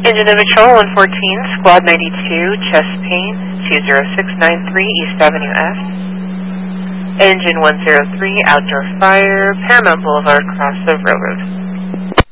Engine of Patrol 114, Squad 92, Chest Pain, 20693 East Avenue F. Engine 103, Outdoor Fire, Paramount Boulevard, Cross of Railroad.